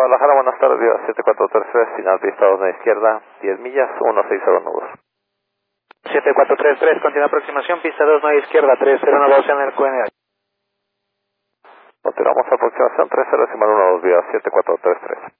Guadalajara, buenas tardes, vía 7433, final pista 2 a izquierda, 10 millas, 160 nudos. 7433, continua aproximación, pista 2 a izquierda, 3092 en el QNH. Continuamos aproximación 30 1 vía 7433.